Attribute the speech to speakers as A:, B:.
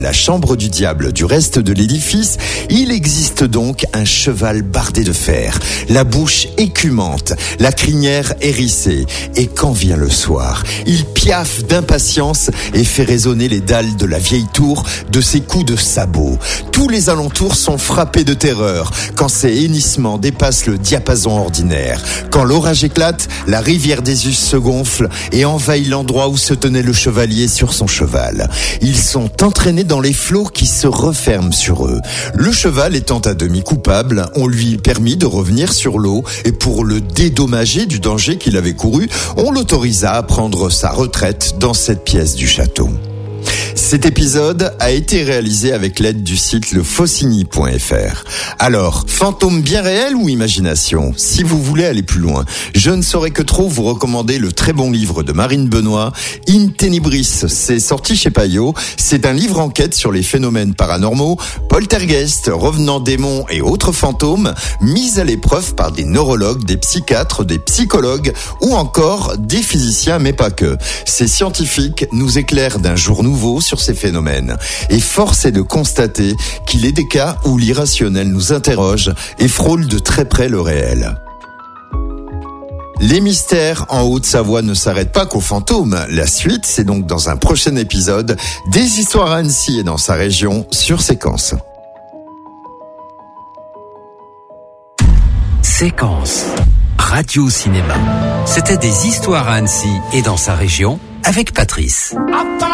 A: La chambre du diable du reste de l'édifice, il existe donc un cheval bardé de fer, la bouche écumante, la crinière hérissée. Et quand vient le soir, il piaffe d'impatience et fait résonner les dalles de la vieille tour de ses coups de sabot. Tous les alentours sont frappés de terreur quand ces hennissements dépassent le diapason ordinaire. Quand l'orage éclate, la rivière des Us se gonfle et envahit l'endroit où se tenait le chevalier sur son cheval. Ils sont entraînés dans les flots qui se referment sur eux. Le cheval étant à demi coupable, on lui permit de revenir sur l'eau et pour le dédommager du danger qu'il avait couru, on l'autorisa à prendre sa retraite dans cette pièce du château. Cet épisode a été réalisé avec l'aide du site lefaucigny.fr. Alors, fantôme bien réel ou imagination ? Si vous voulez aller plus loin, je ne saurais que trop vous recommander le très bon livre de Marine Benoît, In Tenebris. C'est sorti chez Payot. C'est un livre enquête sur les phénomènes paranormaux, poltergeists, revenants démons et autres fantômes, mis à l'épreuve par des neurologues, des psychiatres, des psychologues ou encore des physiciens, mais pas que. Ces scientifiques nous éclairent d'un jour nouveau sur ces phénomènes. Et force est de constater qu'il est des cas où l'irrationnel nous interroge et frôle de très près le réel. Les mystères en Haute-Savoie ne s'arrêtent pas qu'aux fantômes. La suite, c'est donc dans un prochain épisode des histoires à Annecy et dans sa région sur Séquence.
B: Séquence Radio-Cinéma. C'était des histoires à Annecy et dans sa région avec Patrice.